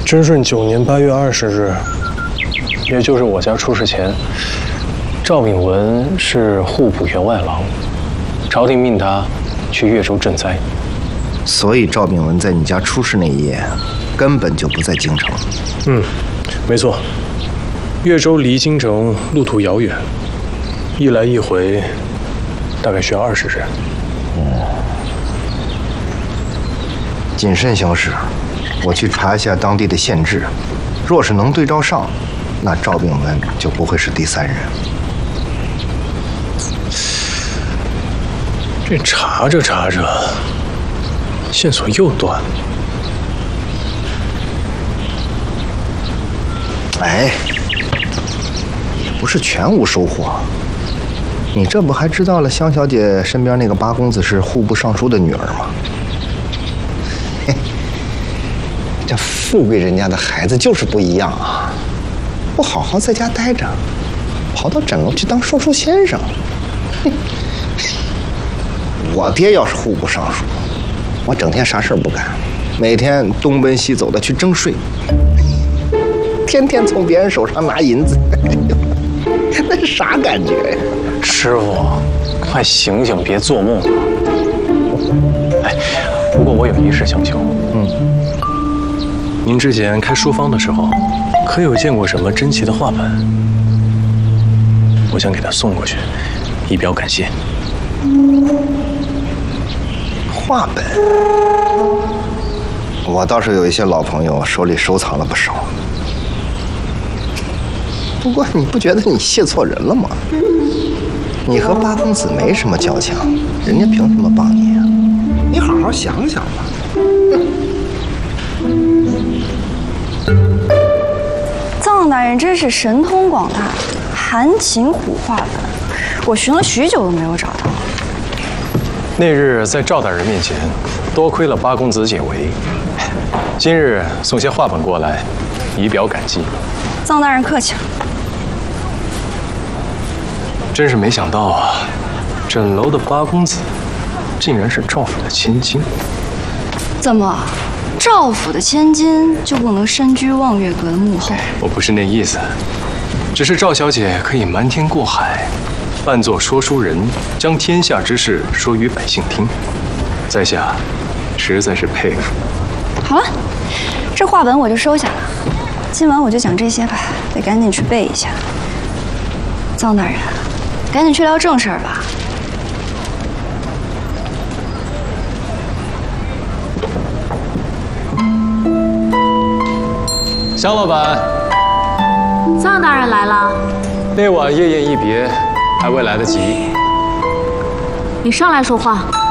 贞顺9年8月20日，也就是我家出事前，赵秉文是户部员外郎，朝廷命他去越州赈灾。 所以赵秉文在你家出事那一夜，根本就不在京城。 没错。越州离京城路途遥远，一来一回，大概需要20日。 谨慎行事，我去查一下当地的县志，若是能对照上，那赵秉文就不会是第3人。 这查着查着，线索又断了。 哎，也不是全无收获。你这不还知道了香小姐身边那个八公子是户部尚书的女儿吗？嘿，这富贵人家的孩子就是不一样啊！不好好在家待着，跑到枕楼去当说书先生。我爹要是户部尚书，我整天啥事儿不干，每天东奔西走的去征税，天天从别人手上拿银子，那是啥感觉呀？ 师傅，快醒醒，别做梦了。哎，不过我有一事相求。您之前开书坊的时候，可有见过什么珍奇的画本？我想给他送过去，以表感谢。 画本，我倒是有一些老朋友手里收藏了不少。不过你不觉得你谢错人了吗？你和八公子没什么交情，人家凭什么帮你啊？你好好想想吧。 藏大人真是神通广大，韩擒虎画本，我寻了许久都没有找到。 那日在赵大人面前，多亏了八公子解围，今日送些画本过来，以表感激。 藏大人客气了。 真是没想到啊，枕楼的八公子，竟然是赵府的千金。 怎么，赵府的千金就不能身居望月阁的幕后？ 我不是那意思，只是赵小姐可以瞒天过海，扮作说书人，将天下之事说与百姓听，在下实在是佩服。 好了，这画本我就收下了。今晚我就讲这些吧，得赶紧去背一下。藏大人，赶紧去聊正事儿吧。 香老板， 藏大人来了。 那晚夜宴一别，还未来得及。 你上来说话。